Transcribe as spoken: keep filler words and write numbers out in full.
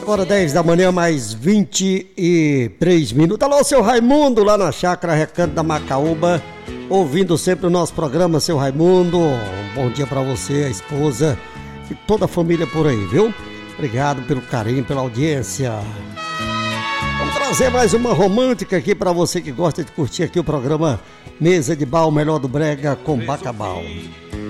Agora dez da manhã, mais vinte e três minutos. Alô, seu Raimundo, lá na Chácara Recanto da Macaúba, ouvindo sempre o nosso programa, seu Raimundo. Um bom dia pra você, a esposa e toda a família por aí, viu? Obrigado pelo carinho, pela audiência. Vamos trazer mais uma romântica aqui pra você que gosta de curtir aqui o programa Mesa de Bar, o melhor do brega com Bacabal.